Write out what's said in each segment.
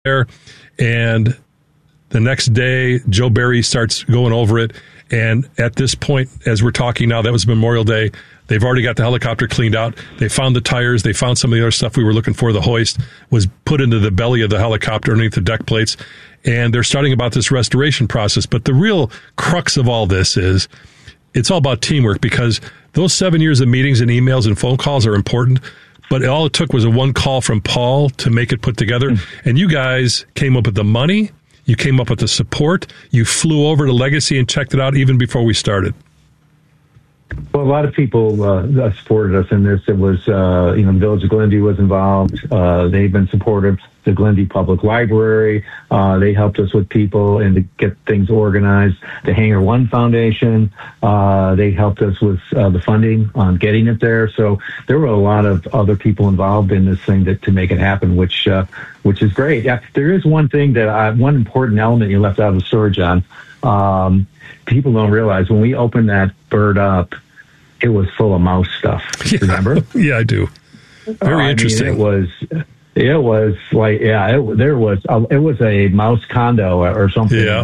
there, and the next day, Joe Barry starts going over it. And at this point, as we're talking now, that was Memorial Day. They've already got the helicopter cleaned out. They found the tires. They found some of the other stuff we were looking for. The hoist was put into the belly of the helicopter underneath the deck plates. And they're starting about this restoration process. But the real crux of all this is it's all about teamwork, because those 7 years of meetings and emails and phone calls are important. But all it took was a one call from Paul to make it put together. And you guys came up with the money. You came up with the support. You flew over to Legacy and checked it out even before we started. Well, a lot of people supported us in this. It was, the Village of Glenview was involved. They've been supportive. The Glenview Public Library, they helped us with people and to get things organized. The Hangar One Foundation, they helped us with the funding on getting it there. So there were a lot of other people involved in this thing to make it happen, which is great. Yeah, there is one thing one important element you left out of the story, John. People don't realize when we opened that bird up, it was full of mouse stuff. Remember? Yeah, I do. Very interesting. It was like, it was a mouse condo or something. Yeah.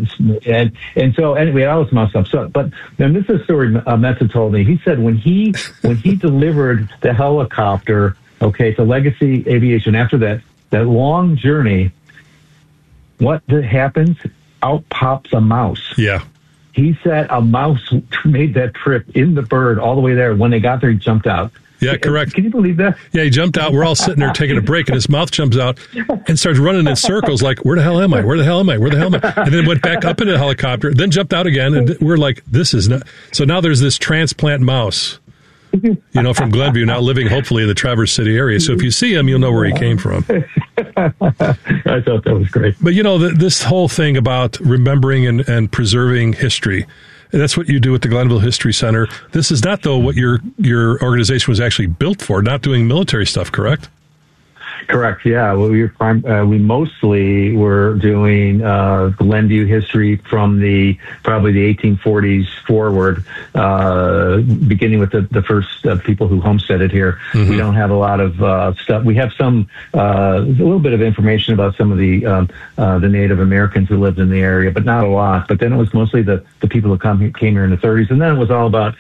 And so anyway, all this mouse stuff. So, but then this is a story Metza told me. He said when he delivered the helicopter, to Legacy Aviation, after that long journey, what happens? Out pops a mouse. Yeah. He said a mouse made that trip in the bird all the way there. When they got there, he jumped out. Yeah, correct. Can you believe that? Yeah, he jumped out. We're all sitting there taking a break, and his mouth jumps out and starts running in circles like, where the hell am I? Where the hell am I? Where the hell am I? And then went back up into the helicopter, then jumped out again, and we're like, this is not... So now there's this transplant mouse, from Glenview, now living hopefully in the Traverse City area. So if you see him, you'll know where he came from. I thought that was great. But, this whole thing about remembering and preserving history, that's what you do at the Glenville History Center. This is not, though, what your organization was actually built for, not doing military stuff, correct? Correct. Yeah. Well, we mostly were doing Glenview history from probably the 1840s forward, beginning with the first people who homesteaded here. Mm-hmm. We don't have a lot of stuff. We have a little bit of information about some of the Native Americans who lived in the area, but not a lot. But then it was mostly the people who came here in the 30s, and then it was all about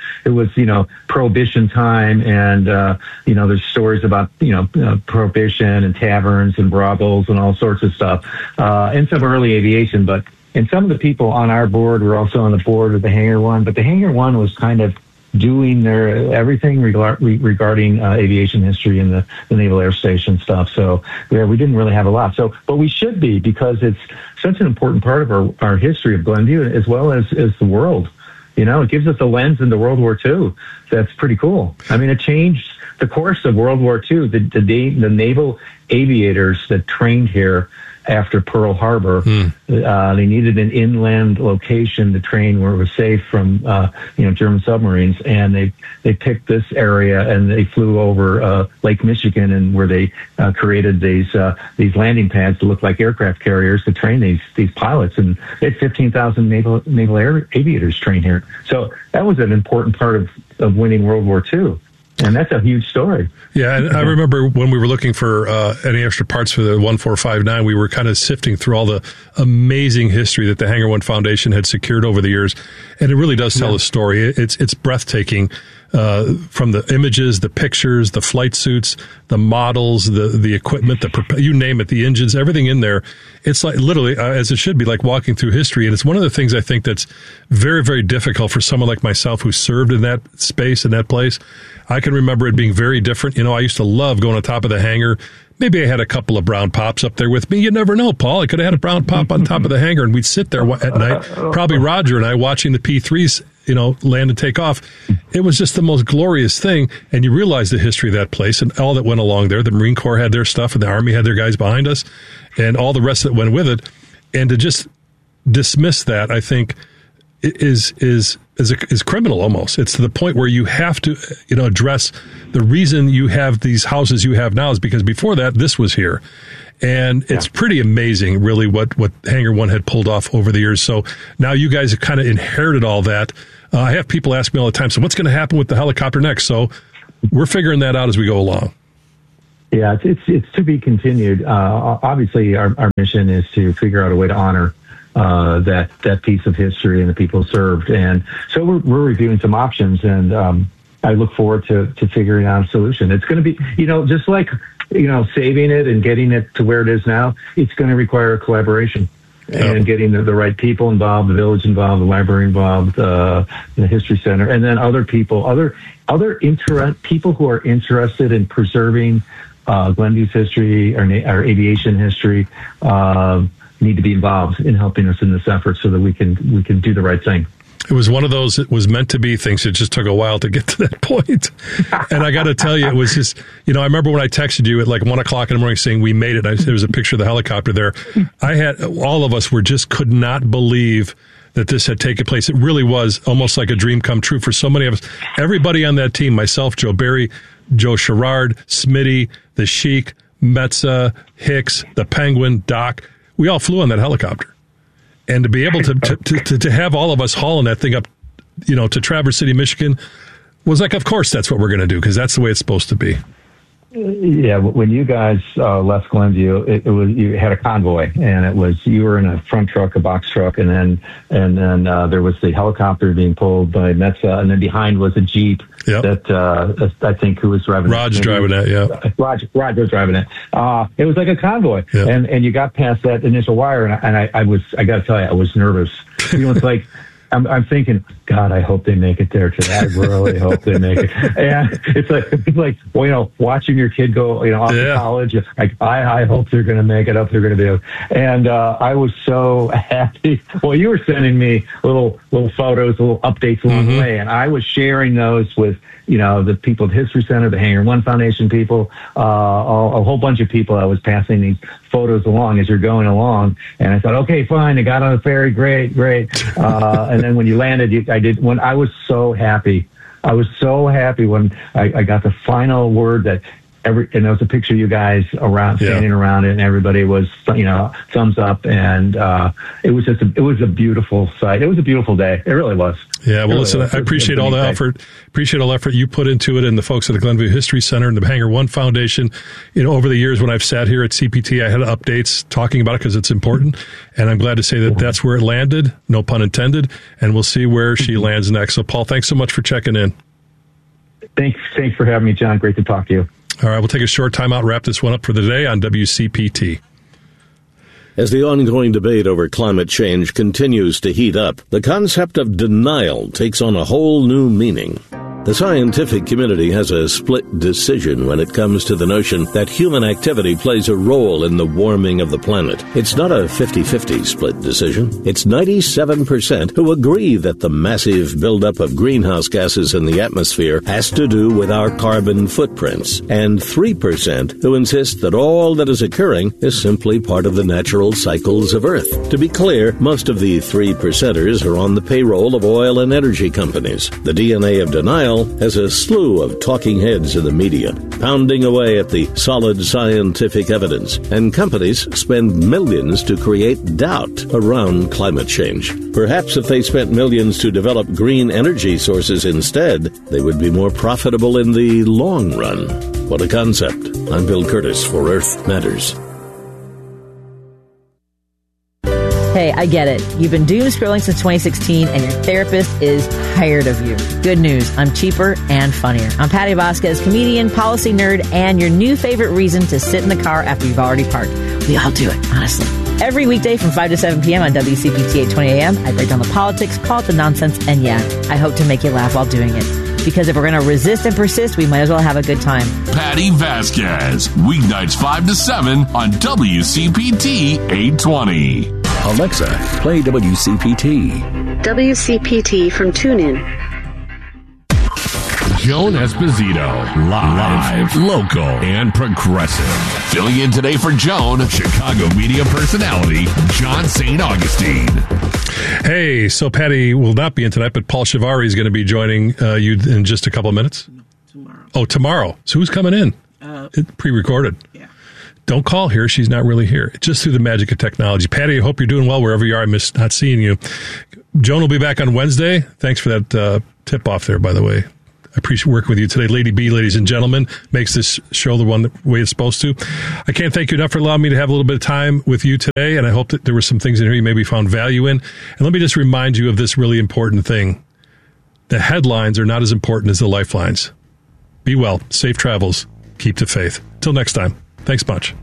Prohibition time, and there's stories about Prohibition and taverns and brothels and all sorts of stuff, and some early aviation. And some of the people on our board were also on the board of the Hangar One, but the Hangar One was kind of doing their everything regarding aviation history and the Naval Air Station stuff. So we didn't really have a lot. So, but we should be, because it's such an important part of our history of Glenview, as well as the world. It gives us a lens into World War II. That's pretty cool. I mean, it changed the course of World War II. The naval aviators that trained here after Pearl Harbor, they needed an inland location to train where it was safe from German submarines, and they picked this area, and they flew over Lake Michigan, and where they created these landing pads to look like aircraft carriers to train these pilots, and they had 15,000 naval aviators trained here. So that was an important part of winning World War II. And that's a huge story. Yeah, and I remember when we were looking for any extra parts for the 1459, we were kind of sifting through all the amazing history that the Hangar One Foundation had secured over the years. And it really does tell a story. It's breathtaking. From the images, the pictures, the flight suits, the models, the equipment, you name it, the engines, everything in there. It's like literally, as it should be, like walking through history. And it's one of the things I think that's very, very difficult for someone like myself who served in that space, in that place. I can remember it being very different. I used to love going on top of the hangar. Maybe I had a couple of brown pops up there with me. You never know, Paul. I could have had a brown pop on top of the hangar, and we'd sit there at night, probably Roger and I, watching the P-3s, land and take off. It was just the most glorious thing. And you realize the history of that place and all that went along there. The Marine Corps had their stuff, and the Army had their guys behind us, and all the rest that went with it. And to just dismiss that, I think, is criminal almost. It's to the point where you have to, address the reason you have these houses you have now is because before that, this was here. And it's pretty amazing, really, what Hangar One had pulled off over the years. So now you guys have kind of inherited all that. I have people ask me all the time, so what's going to happen with the helicopter next? So we're figuring that out as we go along. Yeah, it's to be continued. Obviously, our mission is to figure out a way to honor that piece of history and the people served, and so we're reviewing some options, and I look forward to figuring out a solution. It's going to be, just like saving it and getting it to where it is now. It's going to require collaboration. And getting the right people involved, the village involved, the library involved, the history center, and then other people, other people who are interested in preserving Glenview's history or aviation history need to be involved in helping us in this effort so that we can do the right thing. It was one of those, it was meant to be things. It just took a while to get to that point. And I got to tell you, it was just, I remember when I texted you at like 1 o'clock in the morning saying we made it. There was a picture of the helicopter there. All of us could not believe that this had taken place. It really was almost like a dream come true for so many of us. Everybody on that team, myself, Joe Barry, Joe Sherrard, Smitty, the Sheik, Metza, Hicks, the Penguin, Doc, we all flew on that helicopter. And to be able to have all of us hauling that thing up, to Traverse City, Michigan, was like, of course, that's what we're going to do, because that's the way it's supposed to be. Yeah, when you guys left Glenview, it was you had a convoy, and you were in a front truck, a box truck, and then there was the helicopter being pulled by Metza, and then behind was a Jeep that I think who was driving. Raj driving it, yeah. Raj was driving it. It was like a convoy, and you got past that initial wire, and I got to tell you, I was nervous. It's like. I'm thinking, God, I hope they make it there today. I really hope they make it. And it's like watching your kid go, off to college. Like, I hope they're going to make it. I hope they're going to do. And I was so happy. Well, you were sending me little photos, little updates along the way, and I was sharing those with the people at History Center, the Hangar One Foundation people, a whole bunch of people. I was passing these photos along as you're going along, and I thought, okay, fine, I got on the ferry, great. And then when you landed, I was so happy. I was so happy when I got the final word that and there was a picture of you guys standing around it, and everybody was, thumbs up, and it was a beautiful sight. It was a beautiful day. It really was. Yeah, well, listen, I appreciate all the effort. Appreciate all the effort you put into it, and the folks at the Glenview History Center and the Hangar One Foundation. Over the years when I've sat here at CPT, I had updates talking about it because it's important, and I'm glad to say that that's where it landed, no pun intended, and we'll see where she lands next. So, Paul, thanks so much for checking in. Thanks for having me, John. Great to talk to you. All right, we'll take a short time out, wrap this one up for the day on WCPT. As the ongoing debate over climate change continues to heat up, the concept of denial takes on a whole new meaning. The scientific community has a split decision when it comes to the notion that human activity plays a role in the warming of the planet. It's not a 50-50 split decision. It's 97% who agree that the massive buildup of greenhouse gases in the atmosphere has to do with our carbon footprints, and 3% who insist that all that is occurring is simply part of the natural cycles of Earth. To be clear, most of the 3%ers are on the payroll of oil and energy companies. The DNA of denial has a slew of talking heads in the media, pounding away at the solid scientific evidence, and companies spend millions to create doubt around climate change. Perhaps if they spent millions to develop green energy sources instead, they would be more profitable in the long run. What a concept. I'm Bill Curtis for Earth Matters. Hey, I get it. You've been doom scrolling since 2016 and your therapist is tired of you. Good news. I'm cheaper and funnier. I'm Patty Vasquez, comedian, policy nerd, and your new favorite reason to sit in the car after you've already parked. We all do it, honestly. Every weekday from 5 to 7 p.m. on WCPT 820 a.m., I break down the politics, call it the nonsense, and yeah, I hope to make you laugh while doing it. Because if we're going to resist and persist, we might as well have a good time. Patty Vasquez, weeknights 5 to 7 on WCPT 820. Alexa, play WCPT. WCPT from TuneIn. Joan Esposito, live, local, and progressive. Filling in today for Joan, Chicago media personality, John St. Augustine. Hey, so Patty will not be in tonight, but Paul Shivari is going to be joining you in just a couple of minutes. Tomorrow. Oh, tomorrow. So who's coming in? Pre-recorded. Yeah. Don't call here. She's not really here. Just through the magic of technology. Patty, I hope you're doing well wherever you are. I miss not seeing you. Joan will be back on Wednesday. Thanks for that tip-off there, by the way. I appreciate working with you today. Lady B, ladies and gentlemen, makes this show the way it's supposed to. I can't thank you enough for allowing me to have a little bit of time with you today, and I hope that there were some things in here you maybe found value in. And let me just remind you of this really important thing. The headlines are not as important as the lifelines. Be well, safe travels, keep the faith. Till next time, thanks much.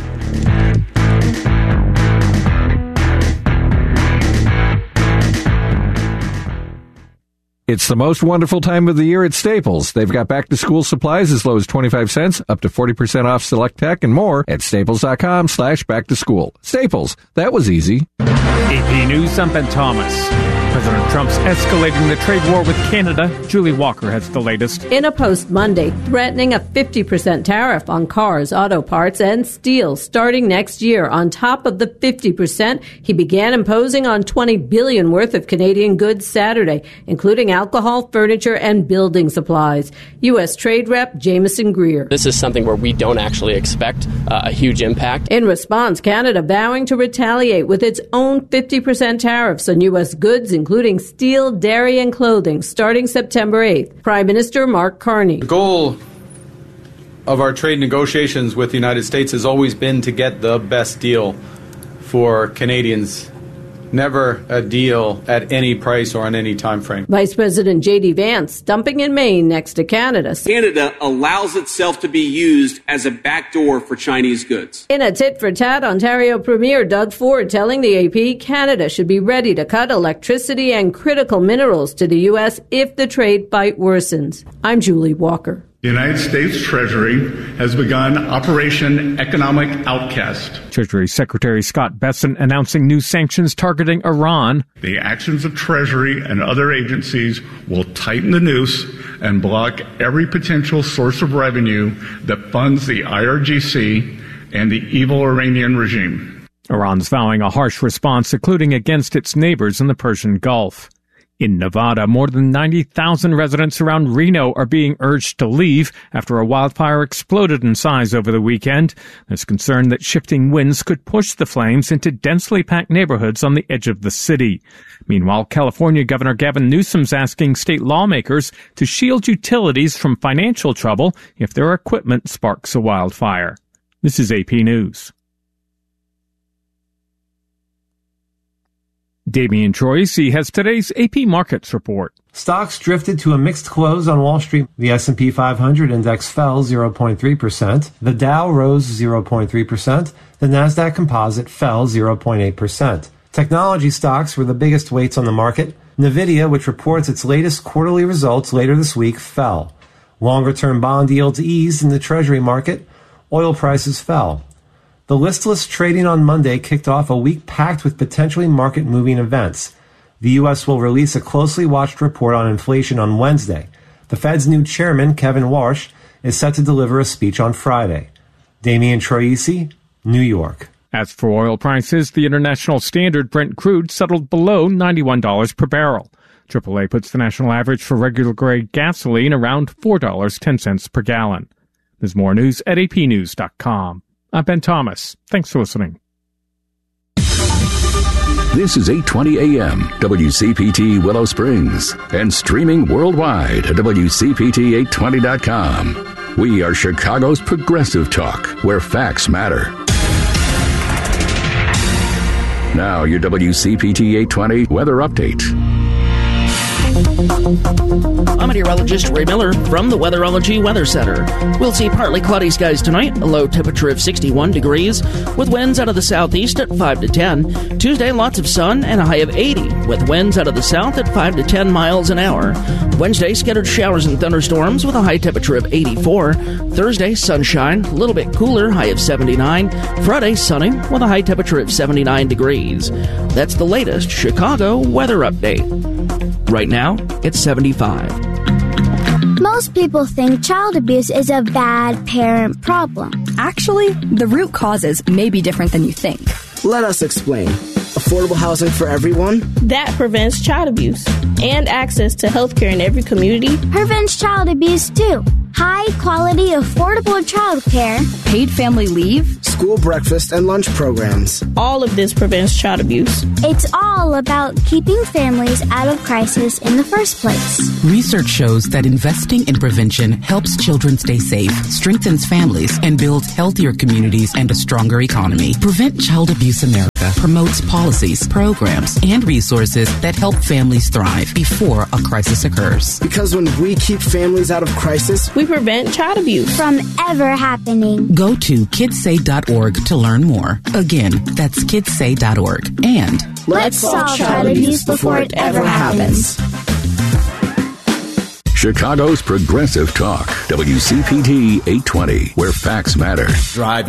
It's the most wonderful time of the year at Staples. They've got back-to-school supplies as low as 25 cents, up to 40% off select tech, and more at staples.com/back-to-school. Staples, that was easy. AP News, I'm Ben Thomas. President Trump's escalating the trade war with Canada. Julie Walker has the latest. In a post Monday, threatening a 50% tariff on cars, auto parts, and steel starting next year on top of the 50% he began imposing on $20 billion worth of Canadian goods Saturday, including alcohol, furniture, and building supplies. U.S. Trade Rep Jameson Greer. This is something where we don't actually expect a huge impact. In response, Canada vowing to retaliate with its own 50% tariffs on U.S. goods, including steel, dairy, and clothing, starting September 8th. Prime Minister Mark Carney. The goal of our trade negotiations with the United States has always been to get the best deal for Canadians. Never a deal at any price or on any time frame. Vice President J.D. Vance dumping in Maine next to Canada. Canada allows itself to be used as a backdoor for Chinese goods. In a tit-for-tat, Ontario Premier Doug Ford telling the AP Canada should be ready to cut electricity and critical minerals to the U.S. if the trade fight worsens. I'm Julie Walker. The United States Treasury has begun Operation Economic Outcast. Treasury Secretary Scott Bessent announcing new sanctions targeting Iran. The actions of Treasury and other agencies will tighten the noose and block every potential source of revenue that funds the IRGC and the evil Iranian regime. Iran's vowing a harsh response, including against its neighbors in the Persian Gulf. In Nevada, more than 90,000 residents around Reno are being urged to leave after a wildfire exploded in size over the weekend. There's concern that shifting winds could push the flames into densely packed neighborhoods on the edge of the city. Meanwhile, California Governor Gavin Newsom's asking state lawmakers to shield utilities from financial trouble if their equipment sparks a wildfire. This is AP News. Damian Troisi has today's AP Markets report. Stocks drifted to a mixed close on Wall Street. The S&P 500 index fell 0.3%. The Dow rose 0.3%. The Nasdaq Composite fell 0.8%. Technology stocks were the biggest weights on the market. Nvidia, which reports its latest quarterly results later this week, fell. Longer-term bond yields eased in the Treasury market. Oil prices fell. The listless trading on Monday kicked off a week packed with potentially market-moving events. The U.S. will release a closely watched report on inflation on Wednesday. The Fed's new chairman, Kevin Warsh, is set to deliver a speech on Friday. Damian Troisi, New York. As for oil prices, the International Standard Brent crude settled below $91 per barrel. AAA puts the national average for regular-grade gasoline around $4.10 per gallon. There's more news at apnews.com. I'm Ben Thomas. Thanks for listening. This is 820 AM, WCPT Willow Springs, and streaming worldwide at WCPT820.com. We are Chicago's progressive talk, where facts matter. Now, your WCPT 820 weather update. I'm meteorologist Ray Miller from the Weatherology Weather Center. We'll see partly cloudy skies tonight, a low temperature of 61 degrees, with winds out of the southeast at 5 to 10. Tuesday, lots of sun and a high of 80, with winds out of the south at 5 to 10 miles an hour. Wednesday, scattered showers and thunderstorms with a high temperature of 84. Thursday, sunshine, a little bit cooler, high of 79. Friday, sunny with a high temperature of 79 degrees. That's the latest Chicago weather update. Right now, it's 75. Most people think child abuse is a bad parent problem. Actually, the root causes may be different than you think. Let us explain. Affordable housing for everyone? That prevents child abuse. And access to health care in every community. Prevents child abuse, too. High-quality, affordable child care. Paid family leave. school breakfast and lunch programs. All of this prevents child abuse. It's all about keeping families out of crisis in the first place. Research shows that investing in prevention helps children stay safe, strengthens families, and builds healthier communities and a stronger economy. Prevent Child Abuse America promotes policies, programs, and resources that help families thrive before a crisis occurs. Because when we keep families out of crisis, we prevent child abuse from ever happening. Go to kidssay.org to learn more. Again, that's kidssay.org. And let's solve child abuse before it ever happens. Chicago's Progressive Talk, WCPT 820, where facts matter. Driving